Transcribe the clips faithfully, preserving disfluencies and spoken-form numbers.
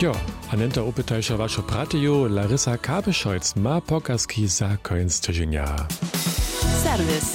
Jo, a nenta upytajsza waszo pratiju Larisa Kabescholz ma pokazki za koniec tygodnia. Serwis.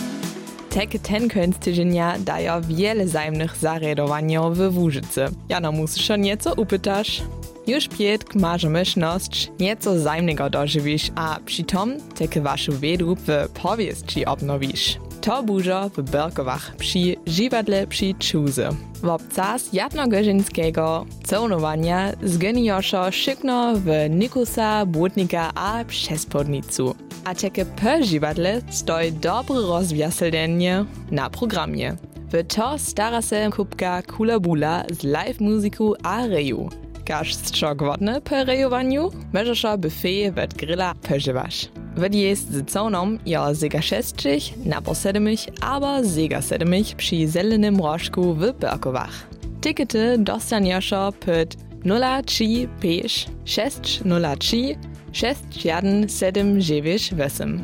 Teke ten koniec tygodnia daje wiele zajemnych zaredowania w Łużycy. Jano musisz się nieco upytasz. Już pietk masz myślność nieco zajemnego dożywisz, a przytom teke waszą wiedu w powieści obnowisz. To burza w Berkowach przy Żiwadle przy Czuzy. W obcas jadnogorzynskiego celowania zgenioszo szykno w Nikusa, Błotnika a Przespodnicu. A teke po Żiwadle stoi dobre rozwiaselenie na programie. W to stara se kubka Kula Bula z live muzyku a reju. Każ strzok wodny po rejowaniu, możesz buffet wet grilla pożywasz. Wet jest z coną ja sega sześcich, napor sedemich, aber sega sedemich przy zelenym rożku w Berkowach. Tikety dostaniesz pod nula trzy pięć sześć nula trzy sześć jeden siedem dziewięć osiem.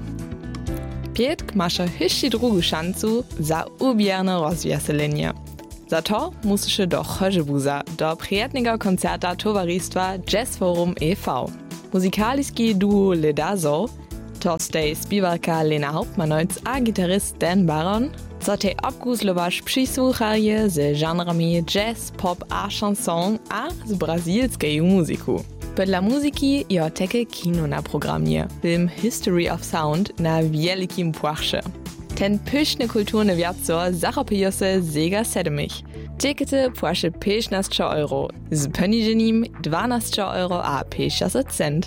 Pietk masz jeszcze drugą szansu za ubierne rozwiaselenie. Za to musisz do Chorzebuza, do przyjemnego koncerta towarzystwa Jazz Forum e V. Muzykalski duo Ledazo, to stej spiewalka Lena Hauptmanojc a gitarist Dan Baron, za te obguzlowasz przysłuchaje z żanrami jazz, pop a chanson a z brazilskiej muzyku. Podla muzyki jo teke kino na programie, film History of Sound na wielkim płachsze. Ten pyszny kulturny wiacor zachopuje się sega sedemich. Tikety płasze piętnaście euro, z poniżeniem dwanaście euro a pięćdziesiąt cent.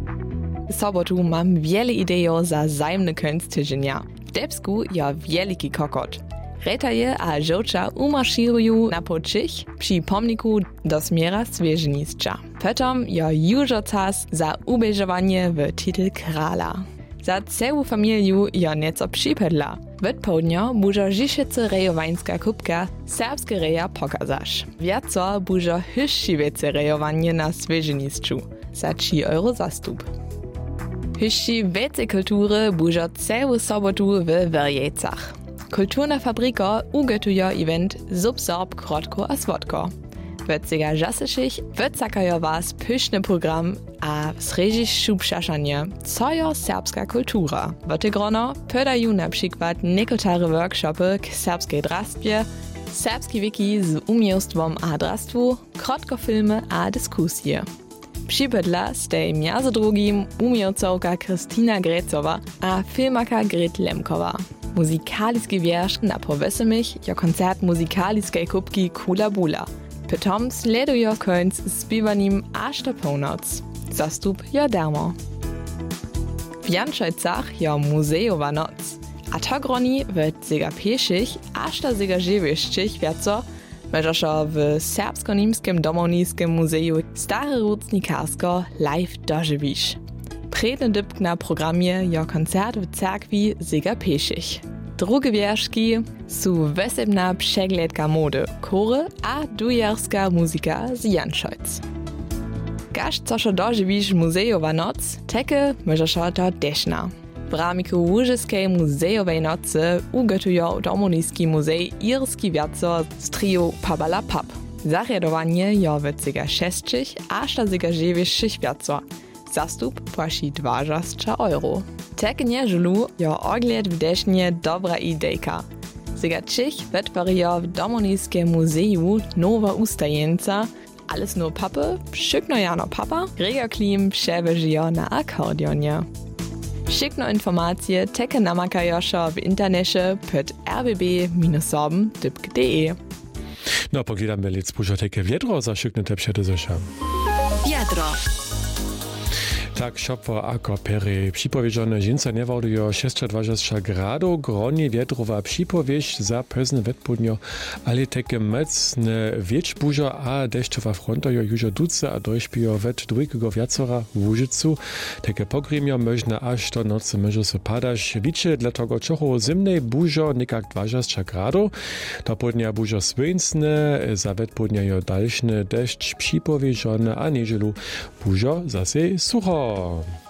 W sobotu mam wiele idei za zajemny koniec tygodnia. W Debsku ja wielki kokot. Retaje a żołcza umarszirują na poczych przy pomniku do zmiera Swieżenicza. Potom ja już czas za ubieżowanie w titel krala. Za całą familię ja nieco przypedla. W południa buża żiszycy rejowańska kubka serbskie reja pokazasz. Wiaco buża hyszczywiece rejowanie na Swieżeniczu. Za trzy euro zastup. Hyszczy wiece kultury buża całą sobotu w Werjecach. Kulturna fabrika ugotuje event Subsorb, Krotko a Swodko. W cega żasyszych wycakają was pyszny program a srežiš šupšašanje, co jo serbska kultura. W te grono podają na przykład niekotare workshopy k serbskiej drastwie, serbski wiki z umiejstwom a drastwu, krotkofilmy a dyskusje. Przypodla stej między drugim umiejcowka Kristina Grecowa a filmaka Gret Lemkowa. Muzykaliski wiersz na powesemich jo koncert muzykaliskiej kubki Kula Bula. Potom sledujo końc z śpiewaniem aż do północ. Zastup jo darmo. W Janczojcach jo muzejowa noc. A to groni w sega pieszych aż do sega dziewięćich wiaco możesz w serbsko-niemskim domovniskim muzeju Stare Rucnikarsko live dożywisz. Predny dypk na programie jo koncert w cerkwi sega pieszych. Drugie wierszki są wesebna przeglądka mody, kory a dujerska muzyka z Janczojc. Każ co się dożywisz muzejowa noc, teke możesz to deszna. W ramiku Łużyskiej muzejowej nocy ugotują Domovniski muzej irski wiacor z trio Pabala Pap. Zarjadowanie jo w sega sześcich aż do sega dziewięćich wiacor. Zastup płaci dwadzieścia euro. Teke nieżelu jo ogled w desznie dobra idejka. Sega czych wytworijo w Domovniskim muzeju nowa ustajenca, alles nur Pappe, szykno jano papa, Gregor Klim przewyżyjo na akordionie. Szykno informacje teke namakajoszo w internecie pod r b b sorben kropka d e. No, pogledamy lic buża teke wiedro za szyknete przedezosza. Wiedro. Tak szopwo ako pery připowiedzione žinca newodujo šestodvadsaťšesť gradów, groni wiedrowa připowiedź za pezne wetpudnio, ale teke mocne wieczburza a deszczowa fronta jo już duce a dojśpijo wet dwójkiego wiacora w Łużycu. Teke pogrimio można aż do nocy może se padać. Wicze dla tego czocho zimnej burzo nikak dwadzieścia gradów. Do podnia burzo słońcne, za wetpudnia jo dalszny deszcz připowiedzione, a niedzielu burzo zase sucho.